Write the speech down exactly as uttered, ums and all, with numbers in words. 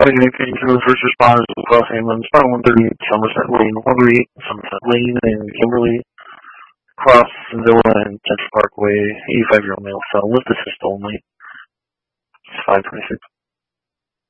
Anything to the first responders across Hamlin, Spot one thirty, Somerset Lane, one thirty-eight, Somerset Lane, and Kimberly, Cross, Villa, and Central Parkway, eighty-five-year-old male fell with assist only. It's five twenty-six.